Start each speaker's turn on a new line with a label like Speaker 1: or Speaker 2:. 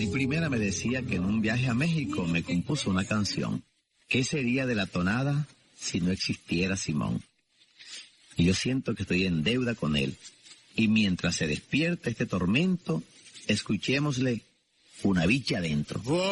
Speaker 1: Lali Primera me decía que en un viaje a México me compuso una canción. ¿Qué sería de la tonada si no existiera Simón? Y yo siento que estoy en deuda con él. Y mientras se despierta este tormento, escuchémosle una bicha adentro.